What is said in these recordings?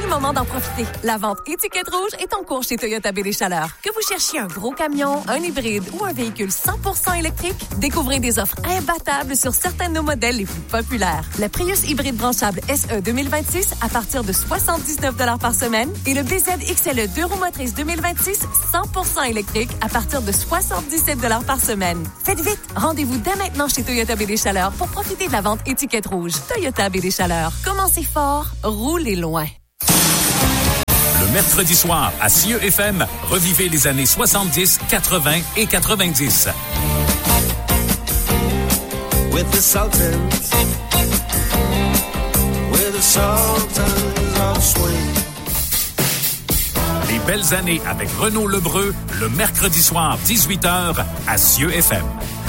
moment d'en profiter. La vente étiquette rouge est en cours chez Toyota BD-Chaleur. Que vous cherchiez un gros camion, un hybride ou un véhicule 100% électrique, découvrez des offres imbattables sur certains de nos modèles les plus populaires. Le Prius hybride branchable SE 2026 à partir de 79 $ par semaine et le BZ XLE 2 roues motrices 2026 100% électrique à partir de 77 $ par semaine. Faites vite! Rendez-vous dès maintenant chez Toyota BD-Chaleur pour profiter de la vente étiquette rouge. Toyota BD-Chaleur. Commencez fort, roulez loin. Le mercredi soir, à CIE FM, revivez les années 70, 80 et 90. With the Sultans, with the Sultans of Swing. Les belles années avec Renaud Lebreu, le mercredi soir, 18h, à CIE FM.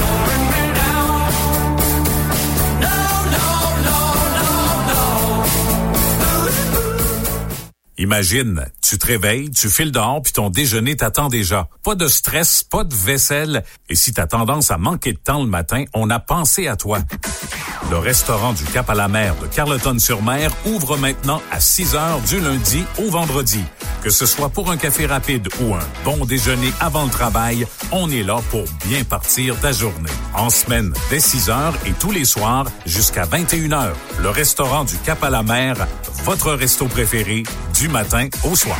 Imagine, tu te réveilles, tu files dehors puis ton déjeuner t'attend déjà. Pas de stress, pas de vaisselle. Et si t'as tendance à manquer de temps le matin, on a pensé à toi. Le restaurant du Cap à la Mer de Carleton-sur-Mer ouvre maintenant à 6h du lundi au vendredi. Que ce soit pour un café rapide ou un bon déjeuner avant le travail, on est là pour bien partir ta journée. En semaine, dès 6h et tous les soirs jusqu'à 21h. Le restaurant du Cap à la Mer, votre resto préféré, du matin au soir.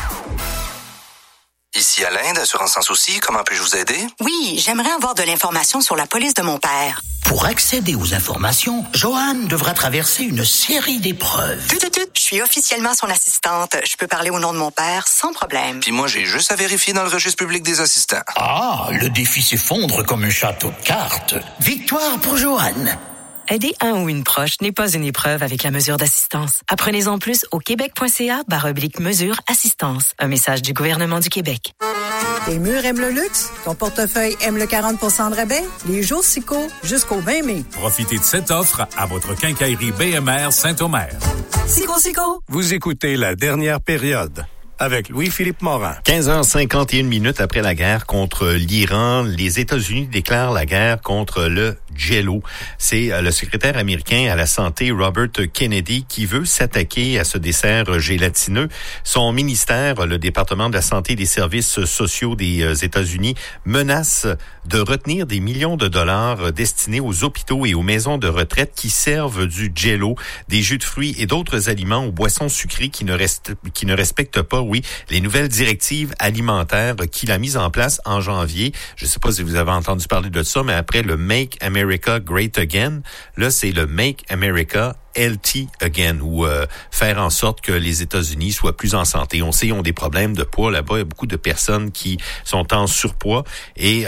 Ici Alain d'Assurance Sans Souci, comment puis-je vous aider? Oui, j'aimerais avoir de l'information sur la police de mon père. Pour accéder aux informations, Joanne devra traverser une série d'épreuves. Je suis officiellement son assistante. Je peux parler au nom de mon père sans problème. Puis moi, j'ai juste à vérifier dans le registre public des assistants. Ah, le défi s'effondre comme un château de cartes. Victoire pour Joanne. Aider un ou une proche n'est pas une épreuve avec la mesure d'assistance. Apprenez-en plus au québec.ca/mesure assistance. Un message du gouvernement du Québec. Tes murs aiment le luxe? Ton portefeuille aime le 40% de rabais? Les jours Sico jusqu'au 20 mai. Profitez de cette offre à votre quincaillerie BMR Saint-Omer. Sico! Vous écoutez La Dernière Période avec Louis-Philippe Morin. 15h51 après la guerre contre l'Iran, les États-Unis déclarent la guerre contre le Jell-O. C'est le secrétaire américain à la santé, Robert Kennedy, qui veut s'attaquer à ce dessert gélatineux. Son ministère, le département de la santé et des services sociaux des États-Unis, menace de retenir des millions de dollars destinés aux hôpitaux et aux maisons de retraite qui servent du Jell-O, des jus de fruits et d'autres aliments ou boissons sucrées qui ne respectent pas, les nouvelles directives alimentaires qu'il a mises en place en janvier. Je ne sais pas si vous avez entendu parler de ça, mais après le Make America Great Again, là, c'est le Make America Healthy Again, ou faire en sorte que les États-Unis soient plus en santé. On sait, ils ont des problèmes de poids là-bas. Il y a beaucoup de personnes qui sont en surpoids et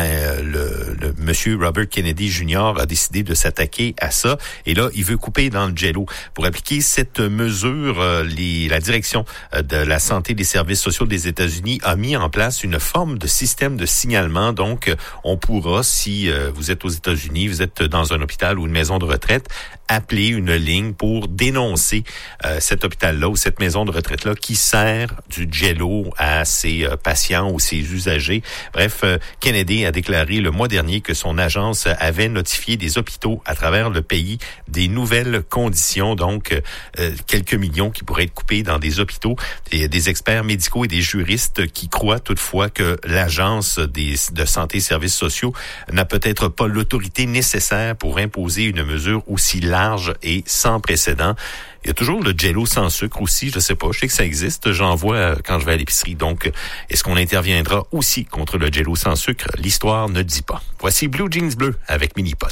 le monsieur Robert Kennedy Jr. a décidé de s'attaquer à ça. Et là, il veut couper dans le Jell-O. Pour appliquer cette mesure, la direction de la santé et des services sociaux des États-Unis a mis en place une forme de système de signalement. Donc, on pourra, si vous êtes aux États-Unis, vous êtes dans un hôpital ou une maison de retraite, appeler une ligne pour dénoncer cet hôpital-là ou cette maison de retraite-là qui sert du Jell-O à ses patients ou ses usagers. Bref, Kennedy a déclaré le mois dernier que son agence avait notifié des hôpitaux à travers le pays des nouvelles conditions, donc quelques millions qui pourraient être coupés dans des hôpitaux. Il y a des experts médicaux et des juristes qui croient toutefois que l'agence de santé et services sociaux n'a peut-être pas l'autorité nécessaire pour imposer une mesure aussi large et sans précédent. Il y a toujours le Jell-O sans sucre aussi, je sais pas, je sais que ça existe, j'en vois quand je vais à l'épicerie. Donc, est-ce qu'on interviendra aussi contre le Jell-O sans sucre? L'histoire ne dit pas. Voici Blue Jeans Bleu avec Minipot.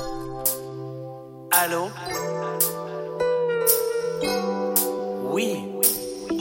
Allô? Oui.